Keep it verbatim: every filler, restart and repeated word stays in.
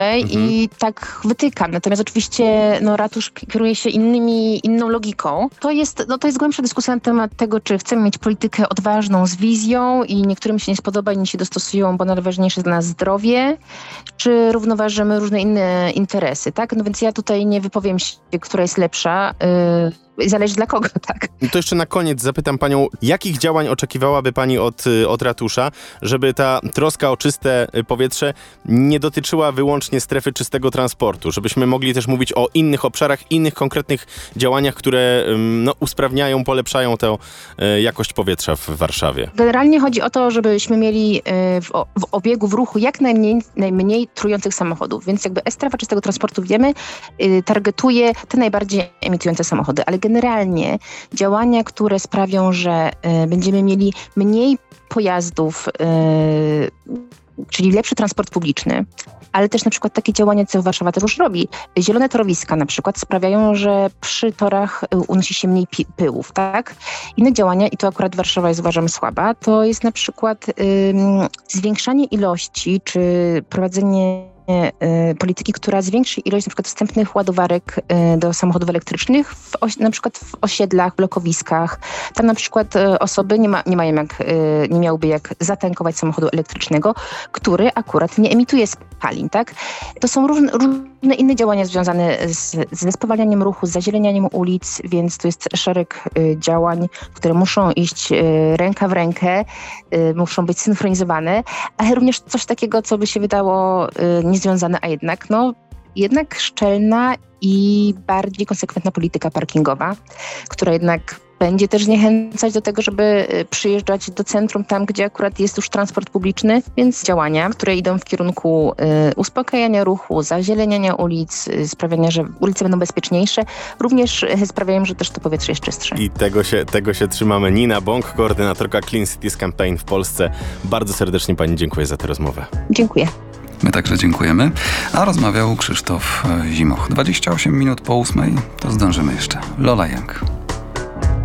i tak wytykam. Natomiast oczywiście no, ratusz kieruje się innymi, inną logiką. To jest, no, to jest głębsza dyskusja na temat tego, czy chcemy mieć politykę odważną z wizją i niektórym się nie spodoba i nie się dostosują, bo najważniejsze jest dla nas zdrowie, czy równoważymy różne inne interesy, tak? No więc ja tutaj nie wypowiem się, która jest lepsza. Yy, zależy dla kogo, tak? To jeszcze na koniec zapytam panią, jakich działań oczekiwałaby pani od, od ratusza, żeby ta troska o czyste powietrze nie dotyczyła wyłącznie strefy czystego transportu, żebyśmy mogli też mówić o innych obszarach, innych konkretnych działaniach, które no, usprawniają, polepszają tę jakość powietrza w Warszawie. Generalnie chodzi o to, żebyśmy mieli w, w obiegu, w ruchu jak najmniej, najmniej trujących samochodów, więc jakby e-strefa czystego transportu, wiemy, targetuje te najbardziej emitujące samochody, ale generalnie działania, które sprawią, że y, będziemy mieli mniej pojazdów, y, czyli lepszy transport publiczny, ale też na przykład takie działania, co Warszawa też już robi. Zielone torowiska na przykład sprawiają, że przy torach unosi się mniej pi- pyłów, tak? Inne działania, i to akurat Warszawa jest uważam słaba, to jest na przykład y, zwiększanie ilości, czy prowadzenie polityki, która zwiększy ilość na przykład wstępnych ładowarek do samochodów elektrycznych, w oś, na przykład w osiedlach, blokowiskach. Tam na przykład osoby nie, ma, nie mają jak, nie miałyby jak zatankować samochodu elektrycznego, który akurat nie emituje spalin, tak? To są różne, różne inne działania związane z, ze spowalnianiem ruchu, z zazielenianiem ulic, więc to jest szereg y, działań, które muszą iść y, ręka w rękę, y, muszą być synchronizowane, ale również coś takiego, co by się wydało y, niezwiązane, a jednak no, jednak szczelna i bardziej konsekwentna polityka parkingowa, która jednak będzie też zniechęcać do tego, żeby przyjeżdżać do centrum, tam gdzie akurat jest już transport publiczny, więc działania, które idą w kierunku y, uspokajania ruchu, zazieleniania ulic, y, sprawiania, że ulice będą bezpieczniejsze, również y, sprawiają, że też to powietrze jest czystsze. I tego się, tego się trzymamy. Nina Bąk, koordynatorka Clean Cities Campaign w Polsce. Bardzo serdecznie pani dziękuję za tę rozmowę. Dziękuję. My także dziękujemy. A rozmawiał Krzysztof Zimoch. dwadzieścia osiem minut po ósmej, to zdążymy jeszcze. Lola Young.